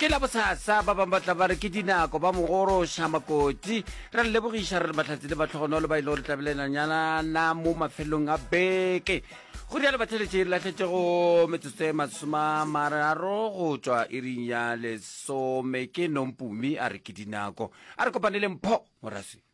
ke la bosasa ba batla ba re ke dinako ba mogorosha makoti re lebogisha re batlatsi le batlhogonolo ba ile go tlabelenanyana na mo mafelong a beke go rialo batheletše la tletse go metsotso masoma mararo go tswa iring ya lesome ke Nompumi a re ke dinako a re kopanele mpho morasi